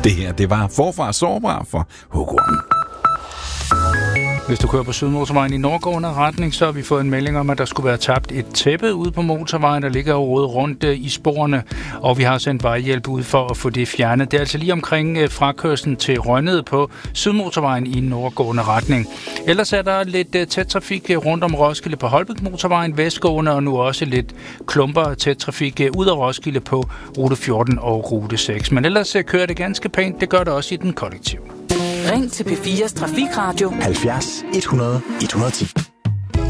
Det her, det var Forfra Sårbar for Hugo. Hvis du kører på Sydmotorvejen i nordgående retning, så har vi fået en melding om, at der skulle være tabt et tæppe ude på motorvejen, der ligger og rodet rundt i sporene, og vi har sendt vejhjælp ud for at få det fjernet. Det er altså lige omkring frakørslen til Rønnede på Sydmotorvejen i nordgående retning. Ellers er der lidt tæt trafik rundt om Roskilde på Holbæk Motorvejen vestgående, og nu også lidt klumper tæt trafik ud af Roskilde på rute 14 og rute 6. Men ellers kører det ganske pænt. Det gør det også i den kollektive. Ring til P4's Trafikradio 70 100 110.